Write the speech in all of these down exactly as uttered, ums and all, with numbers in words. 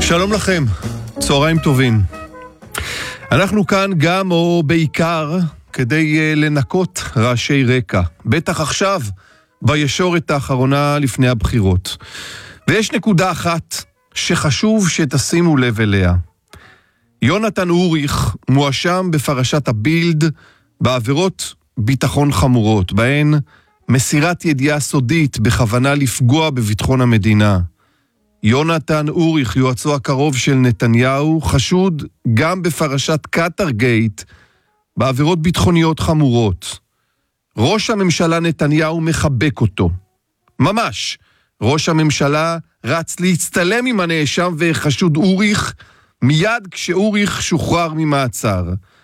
שלום לכם, צהריים טובים. אנחנו כאן גם או בעיקר כדי לנקות רעשי רקע, בטח עכשיו בישורת האחרונה לפני הבחירות. ויש נקודה אחת שחשוב שתשימו לב אליה. יונתן אוריך מואשם בפרשת הבילד בעבירות ביטחון חמורות, בהן מסירת ידיעה סודית בכוונה לפגוע בביטחון המדינה. יונתן אוריך, יועצו הקרוב של נתניהו, חשוד גם בפרשת קטרגייט בעבירות ביטחוניות חמורות. ראש הממשלה נתניהו מחבק אותו. ממש. ראש הממשלה רץ להצטלם עם הנאשם וחשוד אוריך מיד כשאוריך שוחרר ממעצר.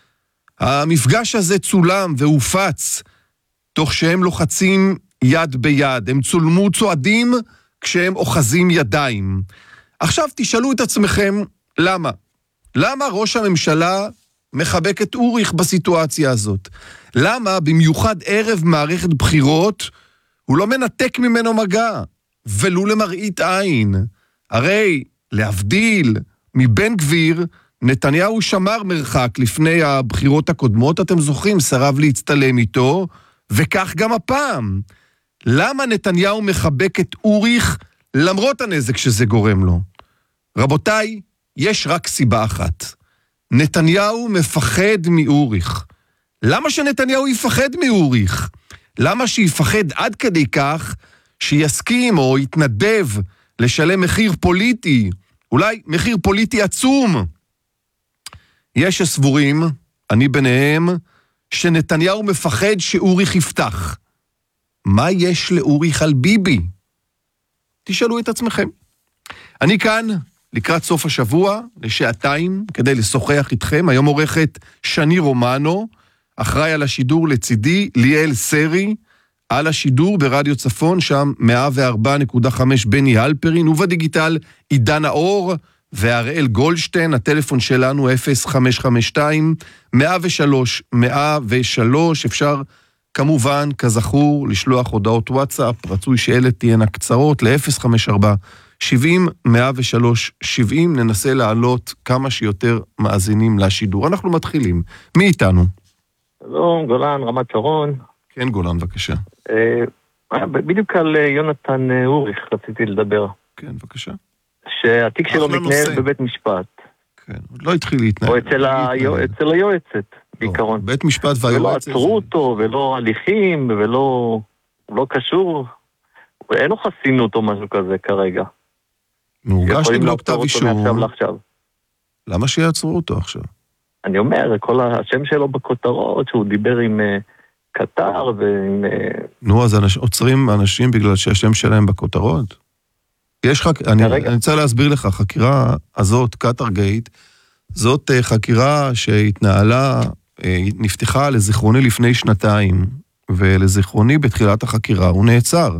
המפגש הזה צולם והופץ תוך שהם לוחצים יד ביד. הם צולמו צועדים כשהם אוחזים ידיים. עכשיו תשאלו את עצמכם למה. למה ראש הממשלה מחבק את אוריך בסיטואציה הזאת? למה במיוחד ערב מערכת בחירות הוא לא מנתק ממנו מגע? ולו למראית עין. הרי להבדיל מבן גביר, נתניהו שמר מרחק לפני הבחירות הקודמות, אתם זוכרים, שרב להצטלם איתו, וכך גם הפעם. למה נתניהו מחבק את אוריך למרות הנזק שזה גורם לו? רבותיי, יש רק סיבה אחת. נתניהו מפחד מאוריך. למה שנתניהו יפחד מאוריך? למה שיפחד עד כדי כך שיסכים או יתנדב לשלם מחיר פוליטי, אולי מחיר פוליטי עצום? יש סבורים, אני ביניהם, שנתניהו מפחד שאוריך יפתח. מה יש לאוריך על ביבי? תשאלו את עצמכם. אני כאן לקראת סוף השבוע, לשעתיים, כדי לשוחח איתכם. היום עורכת שני רומנו, אחראי על השידור לצידי, ליאל סרי, על השידור ברדיו צפון, שם מאה וארבע נקודה חמש בני הלפרין, ובדיגיטל עידן האור והראל גולדשטיין. הטלפון שלנו אפס חמש חמש שתיים מאה ושלוש מאה ושלוש. אפשר כמובן, כזכור, לשלוח הודעות וואטסאפ, רצוי שאלה תהיינה קצרות, ל-אפס חמש ארבע שבעים מאה ושלוש שבעים. ננסה לעלות כמה שיותר מאזינים לשידור. אנחנו מתחילים. מי איתנו? שלום, גולן, רמת שרון. כן, גולן, בבקשה. בדיוק על יונתן אוריך רציתי לדבר. כן, בבקשה. שהתיק שלו מתנהל בבית משפט. כן, עוד לא התחיל להתנהל. או אצל היועצת, בעיקרון. בית משפט והיועצת. ולא עצרו אותו, ולא הליכים, ולא לא קשור. אין לו חסינות או משהו כזה כרגע. מורגש נגדו כתב אישום. לעכשיו. למה שיעצרו אותו עכשיו? אני אומר, כל השם שלו בכותרות, שהוא דיבר עם קטר ועם... נו, אז עוצרים אנשים בגלל שהשם שלהם בכותרות? יש חק... אני, אני רוצה להסביר לך, החקירה הזאת, קטרגייט, זאת חקירה שהתנהלה, נפתחה לזיכרוני לפני שנתיים, ולזיכרוני בתחילת החקירה הוא נעצר.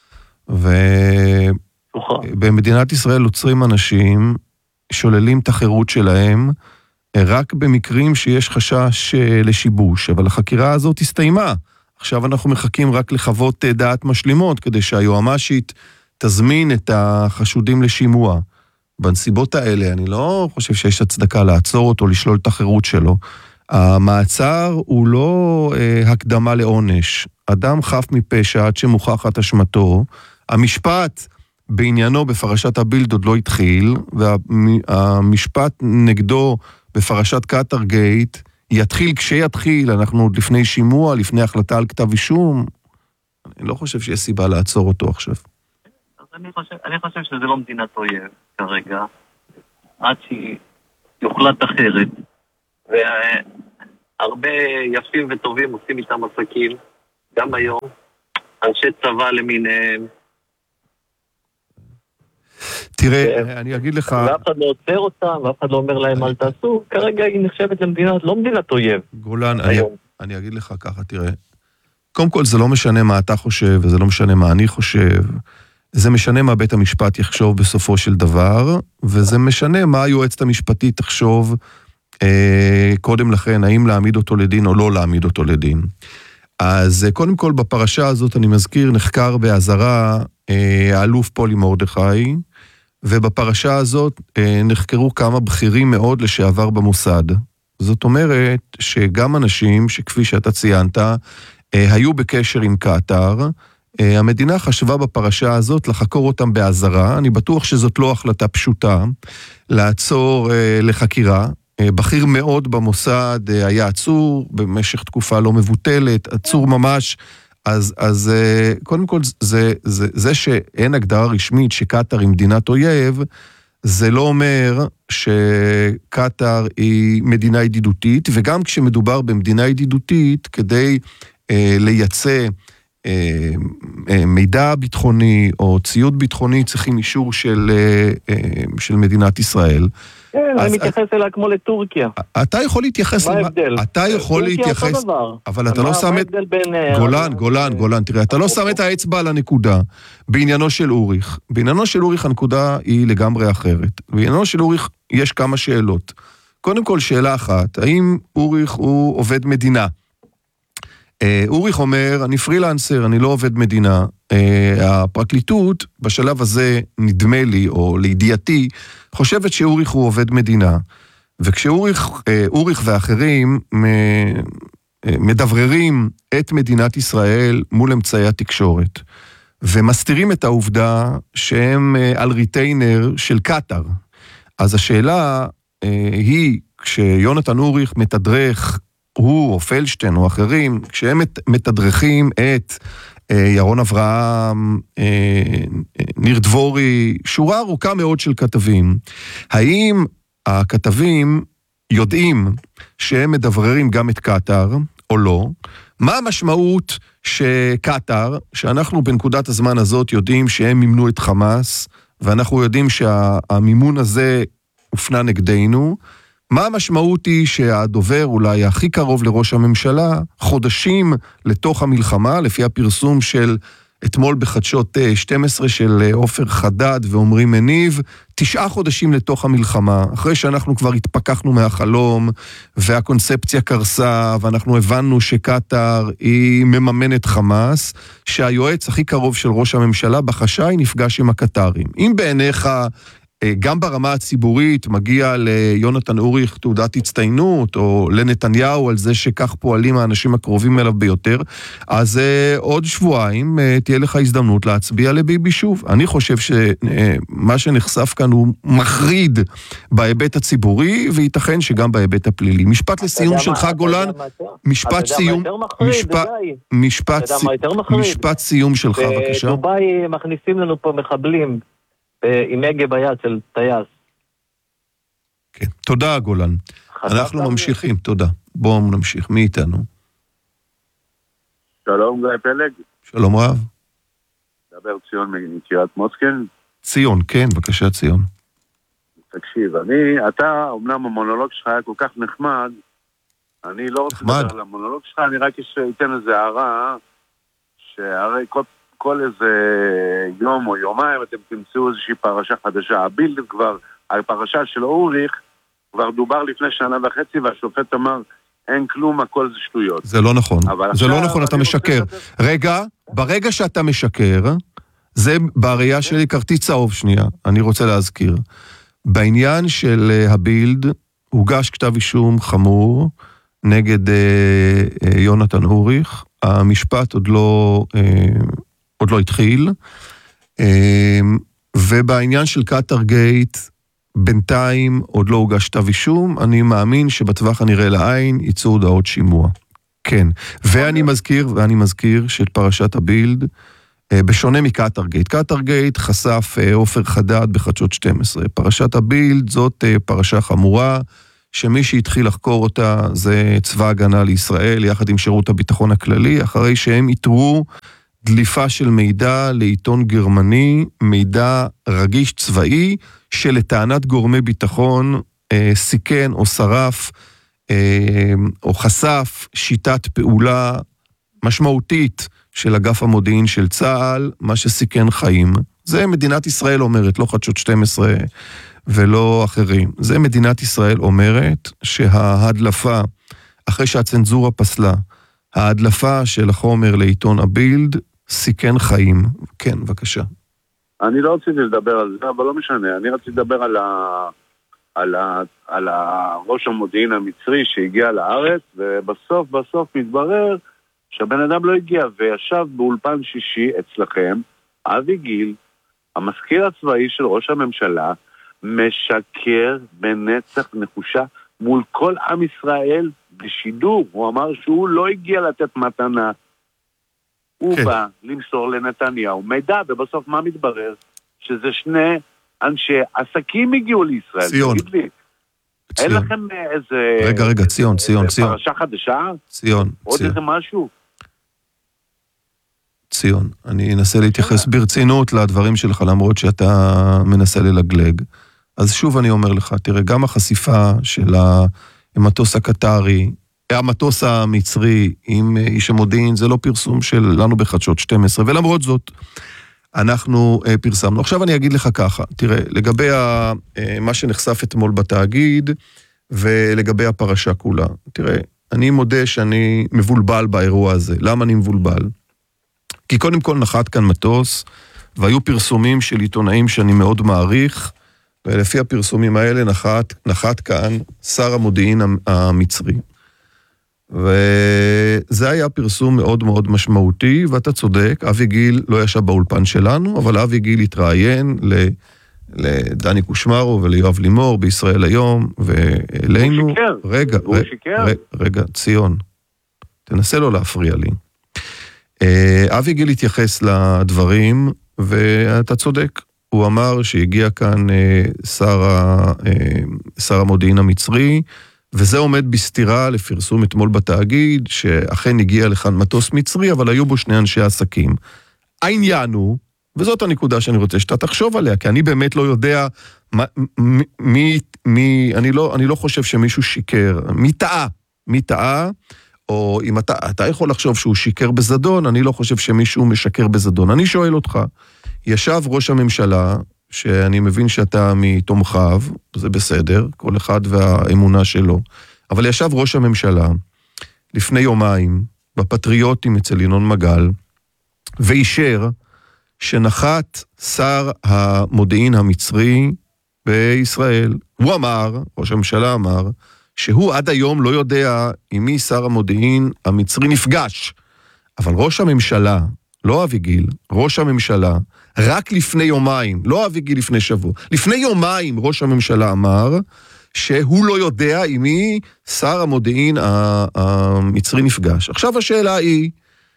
ובמדינת ישראל עוצרים אנשים, שוללים את החירות שלהם, רק במקרים שיש חשש לשיבוש, אבל החקירה הזאת הסתיימה. עכשיו אנחנו מחכים רק לחוות דעת משלימות, כדי שהיועמ"שית תזמין את החשודים לשימוע. בנסיבות האלה אני לא חושב שיש הצדקה לעצור אותו, לשלול את החירות שלו. המעצר הוא לא אה, הקדמה לעונש. אדם חף מפשע עד שמוכחת אשמתו. המשפט בעניינו בפרשת הבילד עוד לא התחיל, והמשפט נגדו בפרשת קטרגייט יתחיל כשיתחיל. אנחנו עוד לפני שימוע, לפני החלטה על כתב אישום. אני לא חושב שיש סיבה לעצור אותו עכשיו. אני חושב, אני חושב שזה לא מדינת אויב כרגע, עד שיוחלט אחרת, והרבה יפים וטובים עושים איתם עסקים, גם היום, אנשי צבא למיניהם. תראה, אני אגיד לך... ואף אחד לא עוצר אותם, ואף אחד לא אומר להם אל תעשו, כרגע היא נחשבת למדינת, לא מדינת אויב. גולן, אני, אני אגיד לך ככה, תראה, קודם כל זה לא משנה מה אתה חושב, וזה לא משנה מה אני חושב, זה משנה מה בית המשפט יחשוב בסופו של דבר, וזה משנה מה היועצת המשפטית תחשוב אה, קודם לכן, האם להעמיד אותו לדין או לא להעמיד אותו לדין. אז קודם כל בפרשה הזאת אני מזכיר, נחקר באזהרה אה, האלוף פולי מרדכי, ובפרשה הזאת נחקרו כמה בכירים מאוד לשעבר במוסד. זאת אומרת שגם אנשים שכפי שאתה ציינת, היו בקשר עם קטר, המדינה חשבה בפרשה הזאת לחקור אותם בעזרה, אני בטוח שזאת לא החלטה פשוטה, לעצור לחקירה, בכיר מאוד במוסד היה עצור במשך תקופה לא מבוטלת, עצור ממש, אז, אז קודם כל זה, זה, זה שאין הגדרה רשמית שקטר היא מדינת אויב, זה לא אומר שקטר היא מדינה ידידותית, וגם כשמדובר במדינה ידידותית, כדי אה, לייצא אה, אה, מידע ביטחוני או ציוד ביטחוני, צריכים אישור של, אה, אה, של מדינת ישראל. כן, אני מתייחס אליה כמו לטורקיה. אתה יכול להתייחס... מה ההבדל? אתה יכול להתייחס... אבל אתה לא שם את... גולן, גולן, גולן, תראה, אתה לא שם את האצבע על הנקודה בעניינו של אוריך. בעניינו של אוריך הנקודה היא לגמרי אחרת. בעניינו של אוריך יש כמה שאלות. קודם כל, שאלה אחת, האם אוריך הוא עובד מדינה? אוריך אומר, אני פרילנסר, אני לא עובד מדינה. הפרקליטות, בשלב הזה, נדמה לי, או לידיעתי, חושבת שאוריך הוא עובד מדינה. וכשאוריך אוריך ואחרים מדבררים את מדינת ישראל מול אמצעי התקשורת, ומסתירים את העובדה שהם על ריטיינר של קטר. אז השאלה היא, כשיונתן אוריך מתדרך, הוא או פלשטיין או אחרים, כשהם מתדרכים את ירון אברהם, ניר דבורי, שורה ארוכה מאוד של כתבים, האם הכתבים יודעים שהם מדבררים גם את קטר או לא? מה המשמעות שקטר, שאנחנו בנקודת הזמן הזאת יודעים שהם מימנו את חמאס, ואנחנו יודעים שהמימון הזה הופנה נגדנו, מה המשמעות היא שהדובר אולי הכי קרוב לראש הממשלה, חודשים לתוך המלחמה, לפי הפרסום של אתמול בחדשות שתים עשרה של עופר חדד ועומרי מניב, תשעה חודשים לתוך המלחמה, אחרי שאנחנו כבר התפכחנו מהחלום, והקונספציה קרסה, ואנחנו הבנו שקטר היא מממנת חמאס, שהיועץ הכי קרוב של ראש הממשלה בחשאי נפגש עם הקטרים. אם בעיניך גם ברמה הציבורית מגיע ליונתן אוריך תעודת הצטיינות, או לנתניהו על זה שכך פועלים האנשים הקרובים אליו ביותר, אז עוד שבועיים תהיה לך הזדמנות להצביע לביבי שוב. אני חושב שמה שנחשף כאן הוא מחריד בהיבט הציבורי, וייתכן שגם בהיבט הפלילי. משפט לסיום שלך, גולן, משפט סיום, משפט סיום שלך, בבקשה. בדוביי מכניסים לנו פה מחבלים, עם הגה ביד של טייס. כן, תודה גולן. אנחנו ממשיכים, תודה. בואו נמשיך, מי איתנו? שלום גיא פלג. שלום רב. דבר ציון מקריית מוצקין. ציון, כן, בבקשה ציון. תקשיב, אני, אתה, אמנם המונולוג שלך היה כל כך נחמד, אני לא רוצה לדבר על המונולוג שלך, אני רק אתן איזה הערה, שהרי כל כל איזה יום או יומיים אתם תמצאו איזושהי פרשה חדשה. הבילד כבר, הפרשה של אוריך, כבר דובר לפני שנה וחצי, והשופט אמר, אין כלום, הכל זה שטויות. זה לא נכון. זה לא נכון, אתה משקר. רגע, ברגע שאתה משקר, זה בראייה שלי כרטיס צהוב שנייה, אני רוצה להזכיר. בעניין של הבילד, הוגש כתב אישום חמור נגד יונתן אוריך, המשפט עוד לא... עוד לא התחיל, ובעניין של קטר גייט, בינתיים עוד לא הוגש כתב אישום, אני מאמין שבטווח הנראה לעין ייצאו הודעות שימוע. כן, ואני מזכיר, ואני מזכיר של פרשת הבילד, בשונה מקטר גייט. קטר גייט חשף עופר חדד בחדשות שתים עשרה. פרשת הבילד זאת פרשה חמורה, שמי שהתחיל לחקור אותה זה צבא הגנה לישראל, יחד עם שירות הביטחון הכללי, אחרי שהם יתרו דליפה של מידע לעיתון גרמני, מידע רגיש צבאי, שלטענת גורמי ביטחון אה, סיכן או שרף אה, או חשף שיטת פעולה משמעותית של אגף המודיעין של צה"ל, מה שסיכן חיים. זה מדינת ישראל אומרת, לא חדשות שתים עשרה ולא אחרים. זה מדינת ישראל אומרת שההדלפה, אחרי שהצנזורה פסלה, ההדלפה של החומר לעיתון הבילד, סיכן חיים. כן, בבקשה. אני לא רציתי לדבר על זה, אבל לא משנה. אני רציתי לדבר על ה... על ה... על הראש המודיעין המצרי שהגיע לארץ, ובסוף, בסוף מתברר שהבן אדם לא הגיע, וישב באולפן שישי אצלכם, אבי גיל, המזכיר הצבאי של ראש הממשלה, משקר בנצח נחושה מול כל עם ישראל בשידור. הוא אמר שהוא לא הגיע לתת מתנה. הוא כן. בא למסור לנתניהו מידע, ובסוף מה מתברר? שזה שני אנשי עסקים הגיעו לישראל. ציון. ציון. אין לכם איזה... רגע, רגע, ציון, ציון, ציון. פרשה חדשה? ציון, עוד ציון. איזה משהו? ציון, אני אנסה להתייחס ברצינות לדברים שלך, למרות שאתה מנסה ללגלג. אז שוב אני אומר לך, תראה, גם החשיפה של המטוס הקטרי, המטוס המצרי עם איש המודיעין, זה לא פרסום שלנו בחדשות שתים עשרה, ולמרות זאת, אנחנו פרסמנו. עכשיו אני אגיד לך ככה, תראה, לגבי מה שנחשף אתמול בתאגיד, ולגבי הפרשה כולה, תראה, אני מודה שאני מבולבל באירוע הזה. למה אני מבולבל? כי קודם כל נחת כאן מטוס, והיו פרסומים של עיתונאים שאני מאוד מעריך, ולפי הפרסומים האלה נחת, נחת כאן שר המודיעין המצרי. וזה היה פרסום מאוד מאוד משמעותי, ואתה צודק, אבי גיל לא ישב באולפן שלנו, אבל אבי גיל התראיין לדני קושמרו וליואב לימור בישראל היום, ואלינו... הוא שיקר. רגע, הוא רגע, שיקר. רגע, ציון, תנסה לא להפריע לי. אבי גיל התייחס לדברים, ואתה צודק, הוא אמר שהגיע כאן שר, שר המודיעין המצרי, וזה עומד בסתירה לפרסום אתמול בתאגיד, שאכן הגיע לכאן מטוס מצרי, אבל היו בו שני אנשי עסקים. העניין הוא, וזאת הנקודה שאני רוצה שאתה תחשוב עליה, כי אני באמת לא יודע מי, מי, מי אני לא, אני לא חושב שמישהו שיקר, מי טעה, מי טעה, או אם אתה, אתה יכול לחשוב שהוא שיקר בזדון, אני לא חושב שמישהו משקר בזדון. אני שואל אותך, ישב ראש הממשלה, שאני מבין שאתה מתומכיו, זה בסדר, כל אחד והאמונה שלו, אבל ישב ראש הממשלה לפני יומיים, בפטריוטים אצל ינון מגל, ואישר שנחת שר המודיעין המצרי בישראל. הוא אמר, ראש הממשלה אמר, שהוא עד היום לא יודע עם מי שר המודיעין המצרי נפגש. אבל ראש הממשלה, לא אבי גיל, ראש הממשלה, רק לפני יומיים, לא אבי גיל לפני שבוע, לפני יומיים ראש הממשלה אמר שהוא לא יודע עם מי שר המודיעין המצרי נפגש. עכשיו השאלה היא,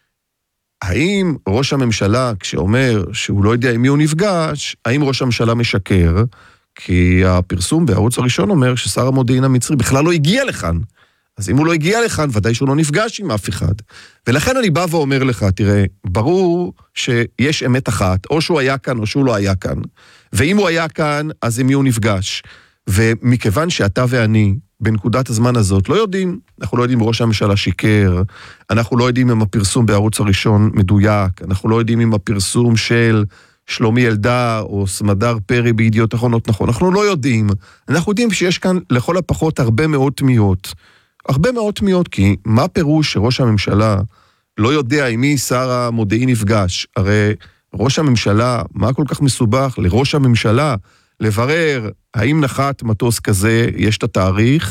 האם ראש הממשלה, כשאומר שהוא לא יודע עם מי הוא נפגש, האם ראש הממשלה משקר? כי הפרסום בערוץ הראשון אומר ששר המודיעין המצרי בכלל לא הגיע לכאן. אז אם הוא לא הגיע לכאן, ודאי שהוא לא נפגש עם אף אחד. ולכן אני בא ואומר לך, תראה, ברור שיש אמת אחת, או שהוא היה כאן או שהוא לא היה כאן. ואם הוא היה כאן, אז עם מי הוא נפגש. ומכיוון שאתה ואני, בנקודת הזמן הזאת, לא יודעים, אנחנו לא יודעים אם ראש הממשלה שיקר, אנחנו לא יודעים אם הפרסום בערוץ הראשון מדויק, אנחנו לא יודעים אם הפרסום של שלומי ילדה או סמדר פרי בידיעות אחרונות נכון, אנחנו לא יודעים. אנחנו יודעים שיש כאן לכל הפחות הרבה מאוד תמיהות. הרבה מאוד תמיהות, כי מה פירוש שראש הממשלה לא יודע עם מי שר המודיעין נפגש? הרי ראש הממשלה, מה כל כך מסובך לראש הממשלה לברר האם נחת מטוס כזה, יש את התאריך,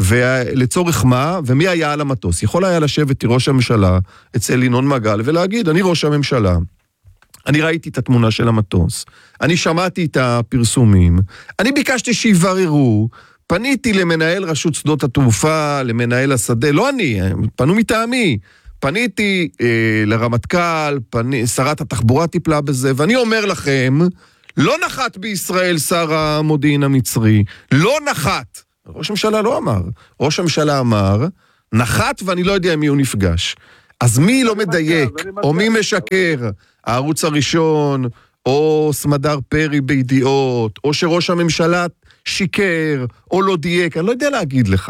ולצורך מה, ומי היה על המטוס. יכול היה לשבת ראש הממשלה אצל ינון מגל ולהגיד, אני ראש הממשלה, אני ראיתי את התמונה של המטוס, אני שמעתי את הפרסומים, אני ביקשתי שיבררו, פניתי למנהל רשות שדות התעופה, למנהל השדה, לא אני, פנו מטעמי, פניתי אה, לרמטכ"ל, פני, שרת התחבורה טיפלה בזה, ואני אומר לכם, לא נחת בישראל שר המודיעין המצרי, לא נחת. ראש הממשלה לא אמר, ראש הממשלה אמר, נחת ואני לא יודע מי הוא נפגש. אז מי לא מדייק, או מי משקר, הערוץ הראשון, או סמדר פרי בידיעות, או שראש הממשלה שיקר, או לא דייק, אני לא יודע להגיד לך.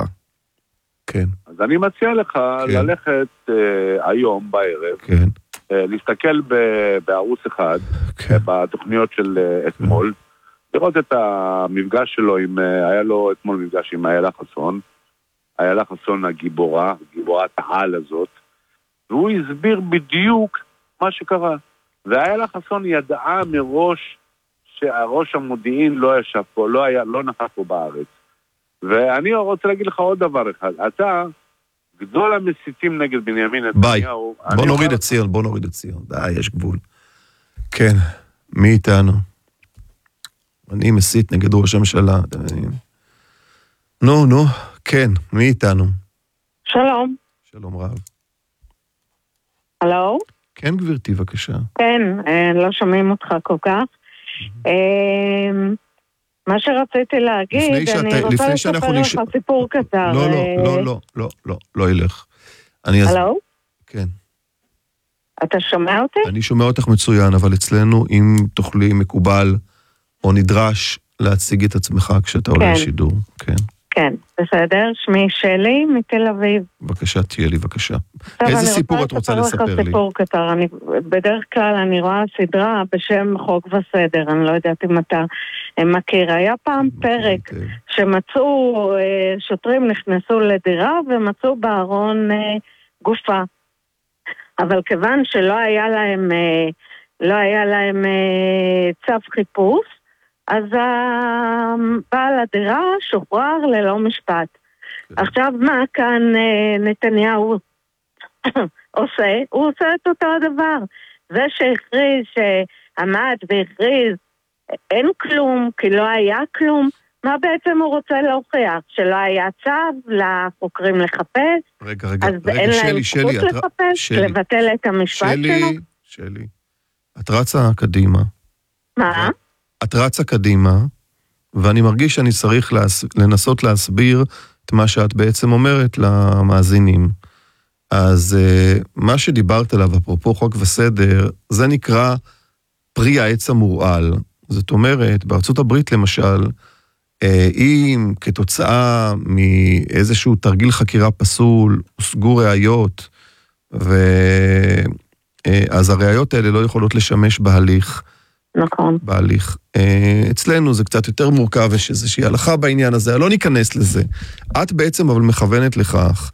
כן. אז אני מציע לך כן. ללכת uh, היום בערב, כן. uh, להסתכל ב- בערוץ אחד, כן. uh, בתוכניות של uh, אתמול, לראות את המפגש שלו עם, uh, היה לו אתמול מפגש עם איילה חסון, איילה חסון הגיבורה, גיבורת העל הזאת, והוא הסביר בדיוק מה שקרה. ואיילה חסון ידעה מראש שהראש המודיעין לא ישב פה, לא היה, לא נכח פה בארץ. ואני רוצה להגיד לך עוד דבר אחד. אתה, גדול המסיתים נגד בנימין נתניהו... ביי, בוא נוריד את ציון, בוא נוריד את ציון. די, יש גבול. כן, מי איתנו? אני מסית נגד ראש הממשלה. נו, נו, כן, מי איתנו? שלום. שלום רב. הלו? כן, גברתי, בבקשה. כן, לא שומעים אותך כל כך. מה שרציתי להגיד, אני רוצה לספר לך סיפור קצר. לא, לא, לא, לא, לא, לא, לא ילך. הלו? כן. אתה שומע אותי? אני שומע אותך מצוין, אבל אצלנו, אם תוכלי מקובל או נדרש להציג את עצמך כשאתה עולה לשידור. כן. כן, בסדר. שמי שלי מתל אביב. בבקשה, תהיה לי, בבקשה. איזה סיפור את רוצה לספר לי? אני רוצה לספר לך סיפור קצר. אני, בדרך כלל אני רואה סדרה בשם חוק וסדר. אני לא יודעת אם אתה מכיר. היה פעם פרק שמצאו, שוטרים נכנסו לדירה ומצאו בארון גופה. אבל כיוון שלא היה להם, לא היה להם צו חיפוש, אז בעל הדירה שוחרר ללא משפט. עכשיו מה כאן נתניהו עושה? הוא עושה את אותו הדבר. זה שהכריז, שעמד והכריז, אין כלום, כי לא היה כלום, מה בעצם הוא רוצה להוכיח? שלא היה צו לחוקרים לחפש? רגע, רגע, אז רגע, אין שלי, להם שלי, זכות את... לחפש? שלי, לבטל את המשפט שלי, שלו? שלי, את רצה קדימה. מה? את רצה קדימה, ואני מרגיש שאני צריך להס... לנסות להסביר את מה שאת בעצם אומרת למאזינים. אז uh, מה שדיברת עליו, אפרופו חוק וסדר, זה נקרא פרי העץ המורעל. זאת אומרת, בארצות הברית למשל, אם כתוצאה מאיזשהו תרגיל חקירה פסול, הושגו ראיות, אז הראיות האלה לא יכולות לשמש בהליך. נכון. בהליך. אצלנו זה קצת יותר מורכב, יש איזושהי הלכה בעניין הזה, לא ניכנס לזה. את בעצם אבל מכוונת לכך,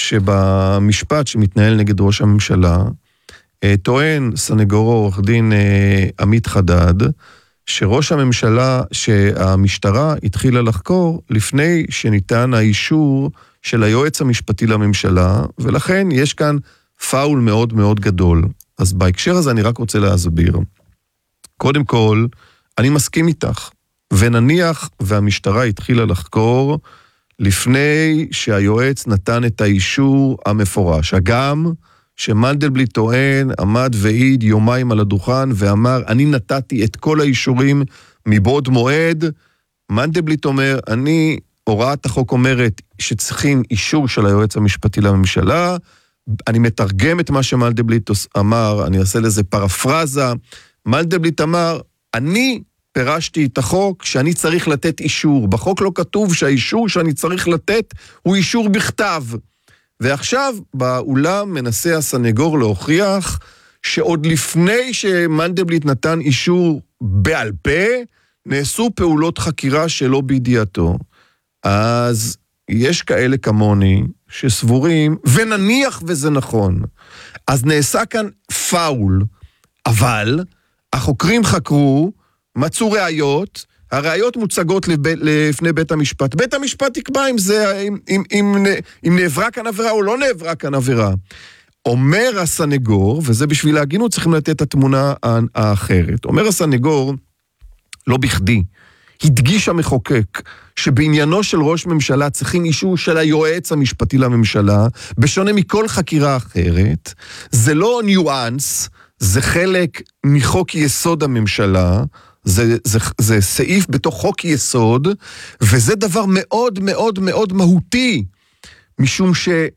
שבמשפט שמתנהל נגד ראש הממשלה, טוען סנגורו עורך דין עמית חדד, שראש הממשלה, שהמשטרה התחילה לחקור לפני שניתן האישור של היועץ המשפטי לממשלה, ולכן יש כאן פאול מאוד מאוד גדול. אז בהקשר הזה אני רק רוצה להסביר. קודם כל, אני מסכים איתך, ונניח והמשטרה התחילה לחקור לפני שהיועץ נתן את האישור המפורש. הגם שמנדלבליט טוען, עמד ועיד יומיים על הדוכן ואמר, אני נתתי את כל האישורים מבעוד מועד. מנדלבליט אומר, אני, הוראת החוק אומרת שצריכים אישור של היועץ המשפטי לממשלה, אני מתרגם את מה שמנדלבליט אמר, אני אעשה לזה פרפרזה, מנדלבליט אמר, אני פירשתי את החוק שאני צריך לתת אישור, בחוק לא כתוב שהאישור שאני צריך לתת הוא אישור בכתב, ועכשיו באולם מנסה הסנגור להוכיח שעוד לפני שמנדלבליט נתן אישור בעל פה, נעשו פעולות חקירה שלא בידיעתו. אז יש כאלה כמוני שסבורים, ונניח וזה נכון, אז נעשה כאן פאול, אבל החוקרים חקרו, מצאו ראיות, הראיות מוצגות לב... לפני בית המשפט. בית המשפט יקבע אם, זה, אם, אם, אם, אם נעברה כאן עבירה או לא נעברה כאן עבירה. אומר הסנגור, וזה בשביל ההגינות צריכים לתת את התמונה האחרת. אומר הסנגור, לא בכדי, הדגיש המחוקק שבעניינו של ראש ממשלה צריכים אישור של היועץ המשפטי לממשלה, בשונה מכל חקירה אחרת. זה לא ניואנס, זה חלק מחוק יסוד הממשלה, זה, זה, זה סעיף בתוך חוק יסוד, וזה דבר מאוד מאוד מאוד מהותי, משום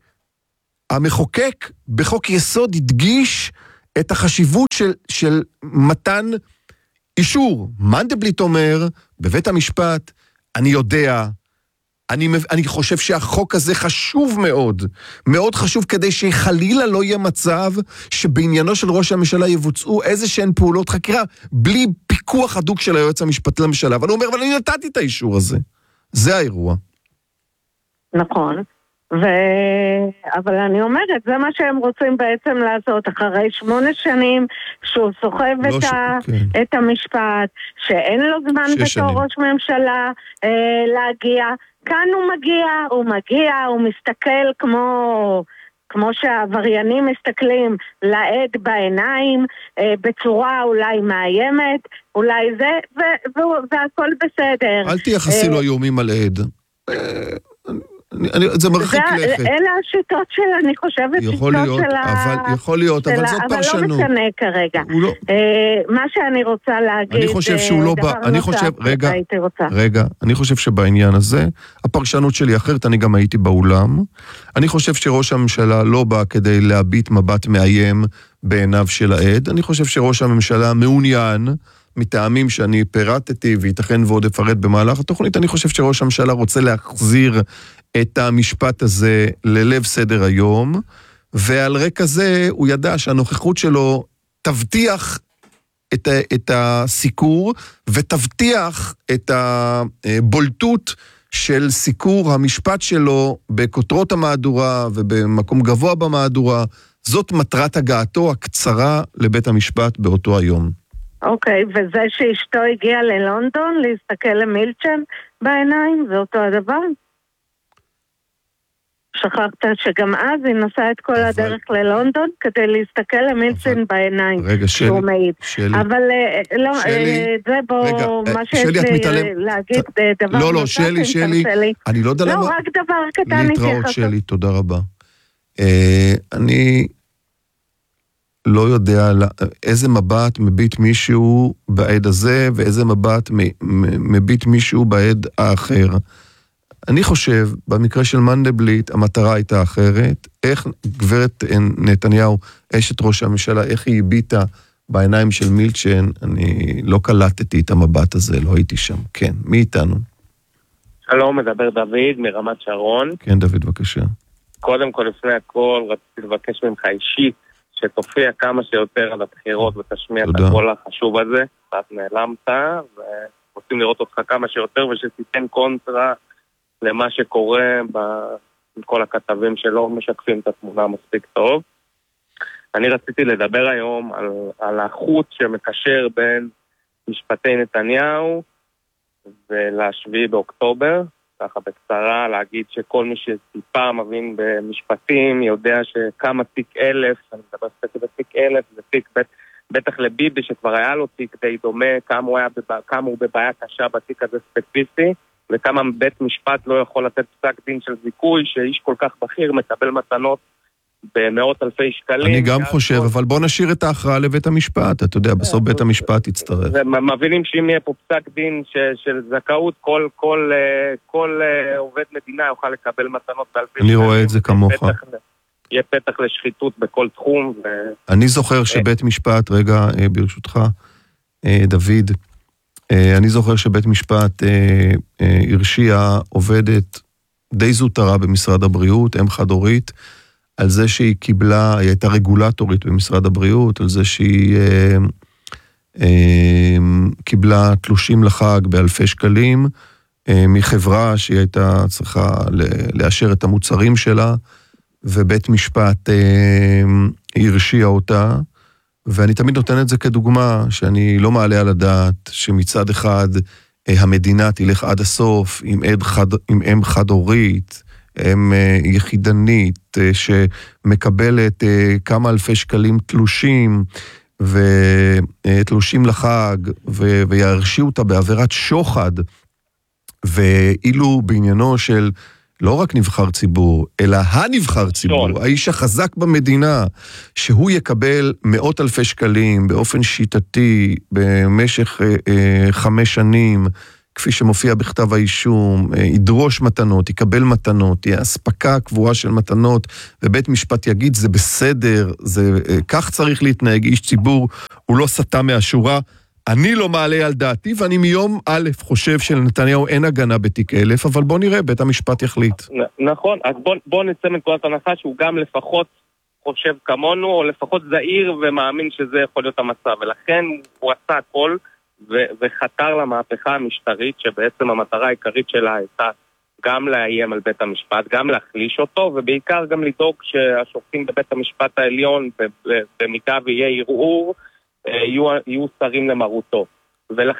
שהמחוקק בחוק יסוד הדגיש את החשיבות של, של מתן אישור. מנדלבליט אומר, בבית המשפט, אני יודע, אני, אני חושב שהחוק הזה חשוב מאוד, מאוד חשוב כדי שחלילה לא יהיה מצב שבעניינו של ראש הממשלה יבוצעו איזה שהן פעולות חקירה, בלי פיקוח הדוק של היועץ המשפטי לממשלה. אבל הוא אומר, אבל אני נתתי את האישור הזה. זה האירוע. נכון, ו... אבל אני אומרת, זה מה שהם רוצים בעצם לעשות, אחרי שמונה שנים שהוא סוחב לא את, ש... ה... כן. את המשפט, שאין לו זמן בתור שנים. ראש ממשלה אה, להגיע, כאן הוא מגיע, הוא מגיע, הוא מסתכל כמו... כמו שהעבריינים מסתכלים לעד בעיניים, אה, בצורה אולי מאיימת, אולי זה, ו- ו- והכל בסדר. אל תייחסי לו איומים על עד. אני, אני, זה מרחיק זה, לכת. אלה השיטות של, אני חושבת, יכול שיטות להיות, של ה... אבל, יכול להיות, של אבל ה... זאת אבל פרשנות. לא משנה כרגע. לא... אה, מה שאני רוצה להגיד, אני חושב שהוא לא בא, אני חושב, רגע, רגע, אני חושב שבעניין הזה, הפרשנות שלי אחרת, אני גם הייתי באולם, אני חושב שראש הממשלה לא בא כדי להביט מבט מאיים בעיניו של העד, אני חושב שראש הממשלה מעוניין, מטעמים שאני פירטתי, וייתכן ועוד אפרט במהלך התוכנית, אני חושב שראש הממשלה רוצה להחזיר את המשפט הזה ללב סדר היום, ועל רקע זה הוא ידע שהנוכחות שלו תבטיח את, את הסיקור, ותבטיח את הבולטות של סיקור המשפט שלו בכותרות המהדורה ובמקום גבוה במהדורה. זאת מטרת הגעתו הקצרה לבית המשפט באותו היום. אוקיי, וזה שאשתו הגיעה ללונדון להסתכל למילצ'ן בעיניים, זה אותו הדבר? שכחת שגם אז היא נסעה את כל אבל... הדרך ללונדון כדי להסתכל למילצ'ן אבל... בעיניים. רגע, שלי, שלי. אבל לא, שלי, זה בו רגע, מה שיש שלי, לי מתעלם... להגיד ת... דבר לא, נוסף. לא, שלי, שלי, אני לא יודע לא, למה... לא, רק דבר קטן להתראות שלי, תודה רבה. אה, אני... לא יודע איזה מבט מביט מישהו בעד הזה, ואיזה מבט מביט מישהו בעד האחר. אני חושב, במקרה של מנדלבליט, המטרה הייתה אחרת. איך גברת נתניהו, אשת ראש הממשלה, איך היא הביטה בעיניים של מילצ'ן, אני לא קלטתי את המבט הזה, לא הייתי שם. כן, מי איתנו? שלום, מדבר דוד מרמת שרון. כן, דוד, בבקשה. קודם כל, לפני הכל, רציתי לבקש ממך אישית, שתופיע כמה שיותר על הבחירות ותשמיע את הקול החשוב הזה, ואת נעלמת, ורוצים לראות אותך כמה שיותר, ושתיתן קונטרה למה שקורה בכל הכתבים שלא משקפים את התמונה מספיק טוב. אני רציתי לדבר היום על, על החוט שמקשר בין משפטי נתניהו ולשביעי באוקטובר, ככה בקצרה להגיד שכל מי שטיפה מבין במשפטים יודע שכמה תיק אלף, אני מדבר ספציפית תיק אלף, זה תיק בטח לביבי שכבר היה לו תיק די דומה, כמה הוא, היה בבע, כמה הוא בבעיה קשה בתיק הזה ספציפי, וכמה בית משפט לא יכול לתת פסק דין של זיכוי, שאיש כל כך בכיר מקבל מתנות במאות אלפי שקלים. אני גם חושב, כל... אבל בוא נשאיר את ההכרעה לבית המשפט, אתה יודע, בסוף בית המשפט יצטרף. מבינים שאם יהיה פה פסק דין ש... של זכאות, כל, כל, כל עובד מדינה יוכל לקבל מתנות באלפי שקלים. אני רואה את זה כמוך. פתח, יהיה פתח לשחיתות בכל תחום. ו... אני זוכר שבית משפט, רגע, ברשותך, דוד, אני זוכר שבית משפט הרשיע עובדת די זוטרה במשרד הבריאות, אם חד-הורית, על זה שהיא קיבלה, היא הייתה רגולטורית במשרד הבריאות, על זה שהיא אה, אה, קיבלה תלושים לחג באלפי שקלים, אה, מחברה שהיא הייתה צריכה לאשר את המוצרים שלה, ובית משפט אה, הרשיע אותה, ואני תמיד נותן את זה כדוגמה, שאני לא מעלה על הדעת שמצד אחד אה, המדינה תלך עד הסוף עם, עד חד, עם אם חד-הורית, הם יחידנית שמקבלת כמה אלפי שקלים תלושים ותלושים לחג וירשיעו אותה בעבירת שוחד, ואילו בעניינו של לא רק נבחר ציבור, אלא הנבחר ציבור, האיש החזק במדינה, שהוא יקבל מאות אלפי שקלים באופן שיטתי במשך חמש שנים, כפי שמופיע בכתב האישום, ידרוש מתנות, יקבל מתנות, תהיה הספקה קבועה של מתנות, ובית משפט יגיד, זה בסדר, זה, כך צריך להתנהג, איש ציבור, הוא לא סטה מהשורה, אני לא מעלה על דעתי, ואני מיום א' חושב שלנתניהו אין הגנה בתיק אלף, אבל בוא נראה, בית המשפט יחליט. נכון, אז בוא, בוא נצא מנקודת הנחה שהוא גם לפחות חושב כמונו, או לפחות זהיר ומאמין שזה יכול להיות המצב, ולכן הוא עשה הכל, ו- וחתר למהפכה המשטרית, שבעצם המטרה העיקרית שלה הייתה גם לאיים על בית המשפט, גם להחליש אותו, ובעיקר גם לדאוג שהשופטים בבית המשפט העליון, במידה ויהיה ערעור, יהיו, יהיו שרים למרותו. ולכן